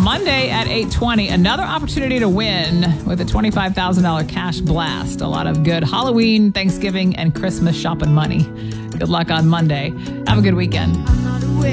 Monday at 8:20, another opportunity to win with a $25,000 cash blast. A lot of good Halloween, Thanksgiving, and Christmas shopping money. Good luck on Monday. Have a good weekend.